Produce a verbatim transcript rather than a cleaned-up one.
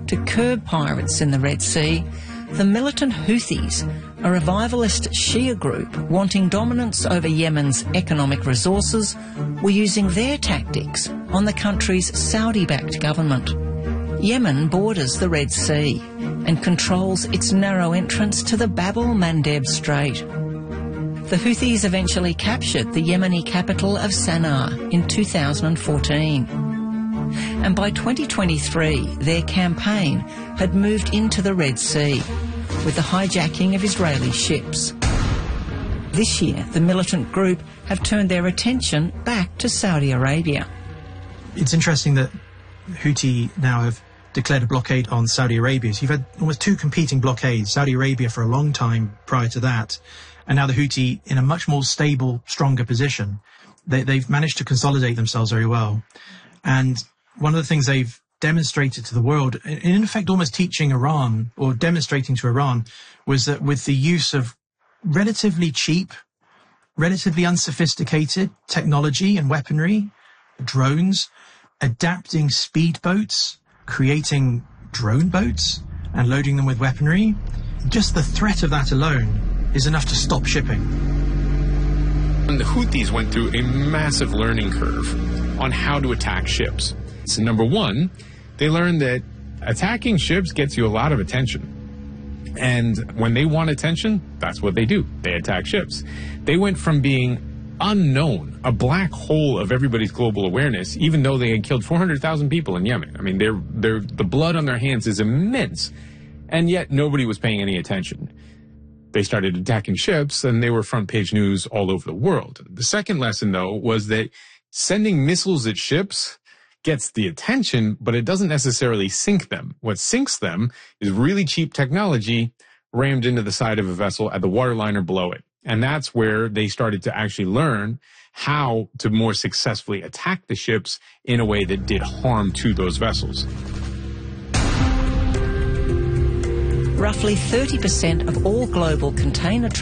To curb pirates in the Red Sea, the militant Houthis, a revivalist Shia group wanting dominance over Yemen's economic resources, were using their tactics on the country's Saudi-backed government. Yemen borders the Red Sea and controls its narrow entrance to the Bab el-Mandeb Strait. The Houthis eventually captured the Yemeni capital of Sana'a in two thousand fourteen. And by twenty twenty-three, their campaign had moved into the Red Sea with the hijacking of Israeli ships. This year, the militant group have turned their attention back to Saudi Arabia. It's interesting that Houthi now have declared a blockade on Saudi Arabia. So you've had almost two competing blockades, Saudi Arabia for a long time prior to that, and now the Houthi in a much more stable, stronger position. They, they've managed to consolidate themselves very well. And one of the things they've demonstrated to the world, in effect almost teaching Iran or demonstrating to Iran, was that with the use of relatively cheap, relatively unsophisticated technology and weaponry, drones, adapting speedboats, creating drone boats and loading them with weaponry, just the threat of that alone is enough to stop shipping. And the Houthis went through a massive learning curve on how to attack ships. So number one, they learned that attacking ships gets you a lot of attention. And when they want attention, that's what they do. They attack ships. They went from being unknown, a black hole of everybody's global awareness, even though they had killed four hundred thousand people in Yemen. I mean, they're, they're, the blood on their hands is immense, and yet nobody was paying any attention. They started attacking ships, and they were front-page news all over the world. The second lesson, though, was that sending missiles at ships gets the attention, but it doesn't necessarily sink them. What sinks them is really cheap technology rammed into the side of a vessel at the waterline or below it. And that's where they started to actually learn how to more successfully attack the ships in a way that did harm to those vessels. Roughly thirty percent of all global container